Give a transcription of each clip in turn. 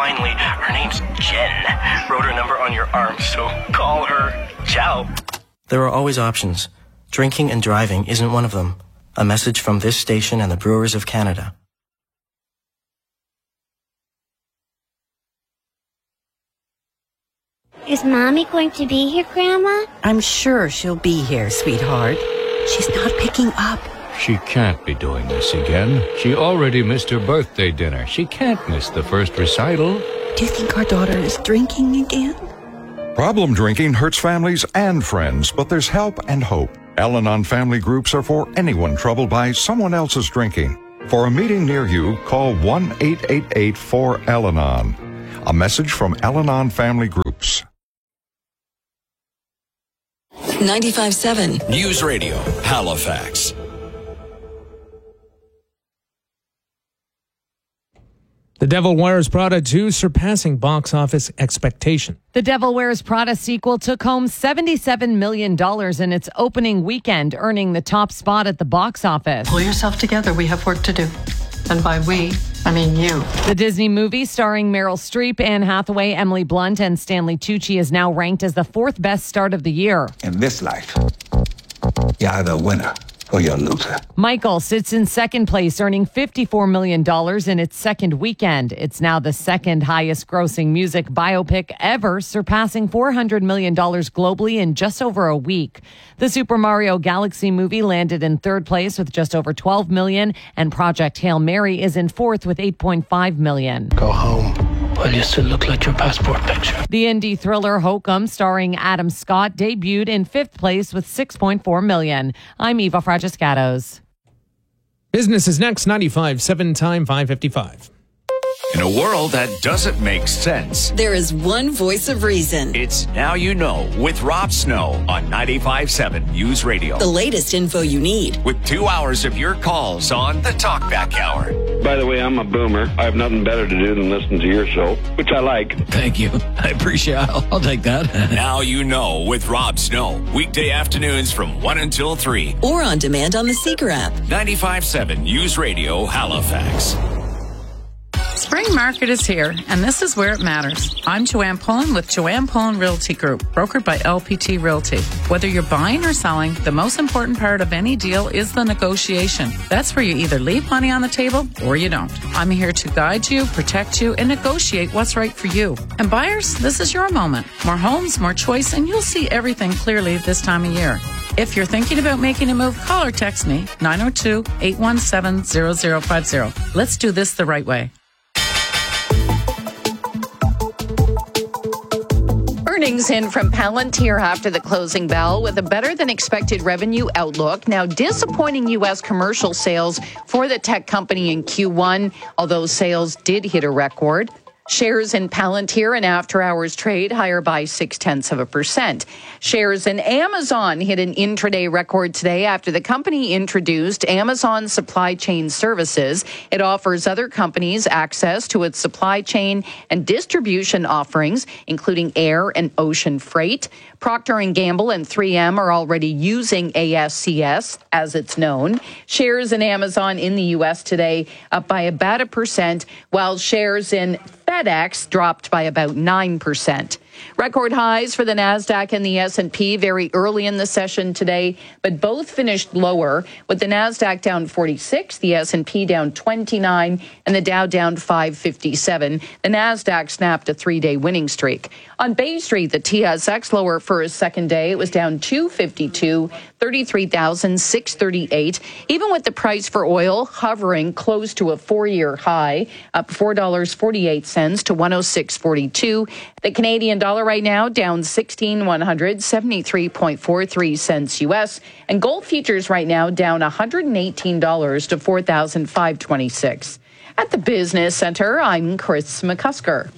finally, her name's Jen. Wrote her number on your arm, so call her. Ciao. There are always options. Drinking and driving isn't one of them. A message from this station and the Brewers of Canada. Is Mommy going to be here, Grandma? I'm sure she'll be here, sweetheart. She's not picking up. She can't be doing this again. She already missed her birthday dinner. She can't miss the first recital. Do you think our daughter is drinking again? Problem drinking hurts families and friends, but there's help and hope. Al-Anon family groups are for anyone troubled by someone else's drinking. For a meeting near you, call 1-888-4-Al-Anon. A message from Al-Anon family groups. 95.7 News Radio, Halifax. The Devil Wears Prada 2 surpassing box office expectation. The Devil Wears Prada sequel took home $77 million in its opening weekend, earning the top spot at the box office. Pull yourself together. We have work to do. And by we, I mean you. The Disney movie starring Meryl Streep, Anne Hathaway, Emily Blunt, and Stanley Tucci is now ranked as the fourth best start of the year. In this life, you're either a winner or you're a loser. Michael sits in second place, earning $54 million in its second weekend. It's now the second highest grossing music biopic ever, surpassing $400 million globally in just over a week. The Super Mario Galaxy movie landed in third place with just over $12 million, and Project Hail Mary is in fourth with $8.5 million. Go home while you still look like your passport picture. The indie thriller Hokum, starring Adam Scott, debuted in fifth place with $6.4 million. I'm Eva Fragiscatos. Business is next, 95.7 time, 5:55. In a world that doesn't make sense, There is one voice of reason. it's Now You Know with Rob Snow on 95.7 News Radio. The latest info you need. With 2 hours of your calls on the Talkback Hour. By the way, I'm a boomer. I have nothing better to do than listen to your show, which I like. Thank you. I appreciate it. I'll take that. Now You Know with Rob Snow. Weekday afternoons from 1 until 3. Or on demand on the Seeker app. 95.7 News Radio, Halifax. Spring market is here, and this is where it matters. I'm Joanne Pullen with Joanne Pullen Realty Group, brokered by LPT Realty. Whether you're buying or selling, the most important part of any deal is the negotiation. That's where you either leave money on the table or you don't. I'm here to guide you, protect you, and negotiate what's right for you. And buyers, this is your moment. More homes, more choice, and you'll see everything clearly this time of year. If you're thinking about making a move, call or text me, 902-817-0050. Let's do this the right way. Earnings in from Palantir after the closing bell with a better than expected revenue outlook. Now, disappointing U.S. commercial sales for the tech company in Q1, although sales did hit a record. Shares in Palantir and after-hours trade higher by 0.6%. Shares in Amazon hit an intraday record today after the company introduced Amazon Supply Chain Services. It offers other companies access to its supply chain and distribution offerings, including air and ocean freight. Procter & Gamble and 3M are already using ASCS, as it's known. Shares in Amazon in the U.S. today up by about 1%, while shares in FedEx dropped by about 9%. Record highs for the NASDAQ and the S&P very early in the session today, but both finished lower, with the NASDAQ down 46, the S&P down 29, and the Dow down 557. The NASDAQ snapped a 3-day winning streak. On Bay Street, the TSX lower for a second day. It was down 252, 33,638. Even with the price for oil hovering close to a 4-year high, up $4.48 to 106.42. The Canadian dollar right now down 16,100, 73.43 cents U.S. And gold futures right now down $118 to 4,526. At the Business Center, I'm Chris McCusker.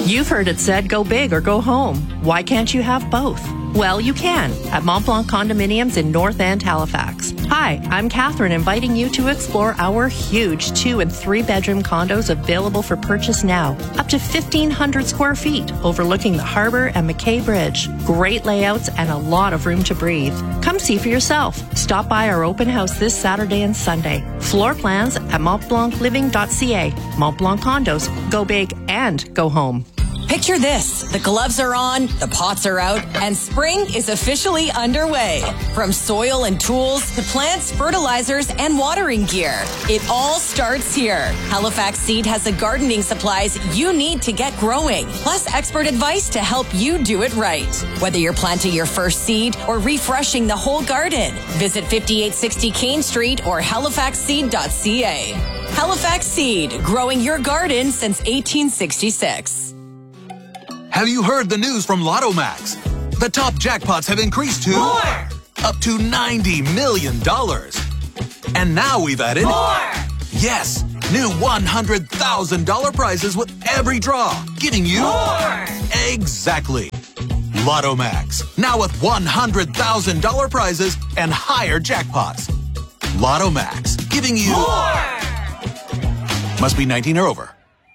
You've heard it said, go big or go home. Why can't you have both? Well, you can at Mont Blanc Condominiums in North End, Halifax. Hi, I'm Catherine, inviting you to explore our huge 2- and 3-bedroom condos available for purchase now. Up to 1,500 square feet, overlooking the harbor and McKay Bridge. Great layouts and a lot of room to breathe. Come see for yourself. Stop by our open house this Saturday and Sunday. Floor plans at montblancliving.ca. Mont Blanc Condos. Go big and go home. Picture this. The gloves are on, the pots are out, and spring is officially underway. From soil and tools to plants, fertilizers, and watering gear. It all starts here. Halifax Seed has the gardening supplies you need to get growing, plus expert advice to help you do it right. Whether you're planting your first seed or refreshing the whole garden, visit 5860 Kane Street or halifaxseed.ca. Halifax Seed, growing your garden since 1866. Have you heard the news from Lotto Max? The top jackpots have increased to more! Up to $90 million. And now we've added more! Yes, new $100,000 prizes with every draw, giving you more! Exactly. Lotto Max, now with $100,000 prizes and higher jackpots. Lotto Max, giving you more! Must be 19 or over.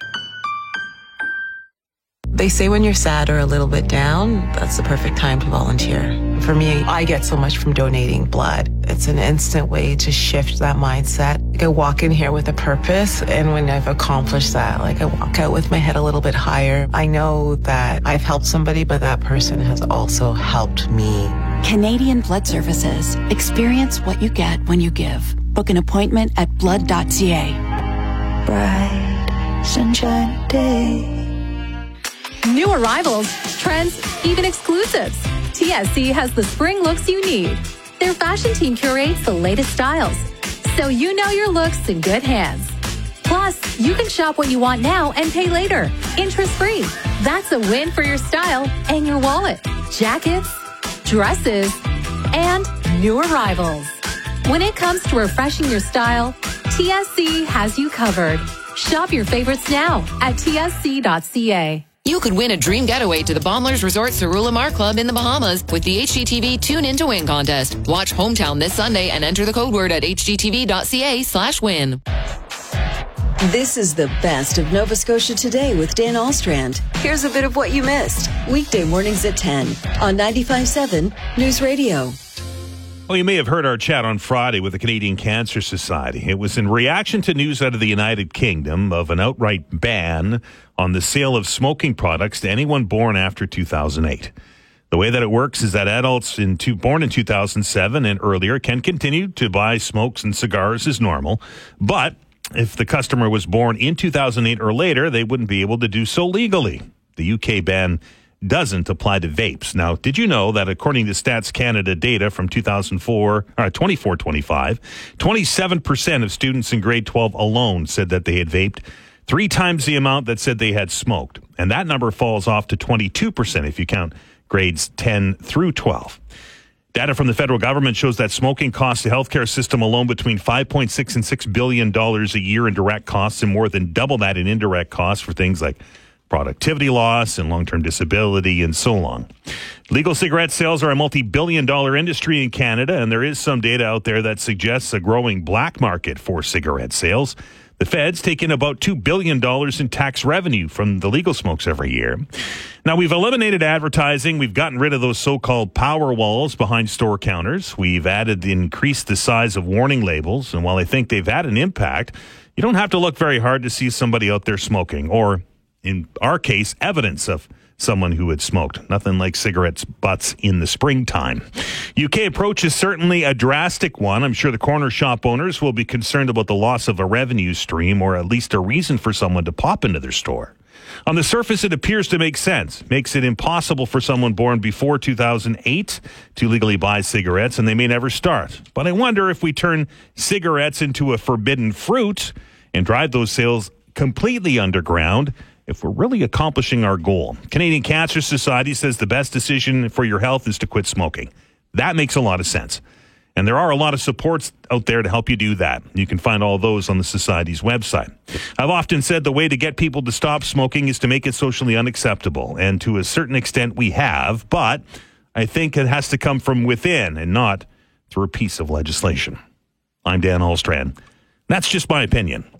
They say when you're sad or a little bit down, that's the perfect time to volunteer. For me, I get so much from donating blood. It's an instant way to shift that mindset. I walk in here with a purpose, and when I've accomplished that, I walk out with my head a little bit higher. I know that I've helped somebody, but that person has also helped me. Canadian Blood Services. Experience what you get when you give. Book an appointment at blood.ca. Bright sunshine day. New arrivals, trends, even exclusives. TSC has the spring looks you need. Their fashion team curates the latest styles, so you know your looks in good hands. Plus, you can shop what you want now and pay later, interest-free. That's a win for your style and your wallet. Jackets, dresses, and new arrivals. When it comes to refreshing your style, TSC has you covered. Shop your favorites now at tsc.ca. You could win a dream getaway to the Bombers Resort Cerula Club in the Bahamas with the HGTV Tune In to Win contest. Watch Hometown this Sunday and enter the code word at hgtv.ca/win. This is the best of Nova Scotia Today with Dan Alstrand. Here's a bit of what you missed. Weekday mornings at 10 on 95.7 News Radio. Well, you may have heard our chat on Friday with the Canadian Cancer Society. It was in reaction to news out of the United Kingdom of an outright ban on the sale of smoking products to anyone born after 2008. The way that it works is that adults born in 2007 and earlier can continue to buy smokes and cigars as normal, but if the customer was born in 2008 or later, they wouldn't be able to do so legally. The UK ban doesn't apply to vapes. Now, did you know that according to Stats Canada data from 24-25, 27% of students in grade 12 alone said that they had vaped, 3 times the amount that said they had smoked. And that number falls off to 22% if you count grades 10 through 12. Data from the federal government shows that smoking costs the healthcare system alone between $5.6 and $6 billion a year in direct costs, and more than double that in indirect costs for things like productivity loss and long-term disability and so on. Legal cigarette sales are a multi-billion-dollar industry in Canada, and there is some data out there that suggests a growing black market for cigarette sales. The feds take in about $2 billion in tax revenue from the legal smokes every year. Now, we've eliminated advertising. We've gotten rid of those so-called power walls behind store counters. We've increased the size of warning labels. And while I think they've had an impact, you don't have to look very hard to see somebody out there smoking, or in our case, evidence of someone who had smoked. Nothing like cigarettes butts in the springtime. UK approach is certainly a drastic one. I'm sure the corner shop owners will be concerned about the loss of a revenue stream, or at least a reason for someone to pop into their store. On the surface, it appears to make sense. Makes it impossible for someone born before 2008 to legally buy cigarettes, and they may never start. But I wonder if we turn cigarettes into a forbidden fruit and drive those sales completely underground, if we're really accomplishing our goal. Canadian Cancer Society says the best decision for your health is to quit smoking. That makes a lot of sense. And there are a lot of supports out there to help you do that. You can find all those on the Society's website. I've often said the way to get people to stop smoking is to make it socially unacceptable. And to a certain extent, we have. But I think it has to come from within and not through a piece of legislation. I'm Dan Ahlstrand. That's just my opinion.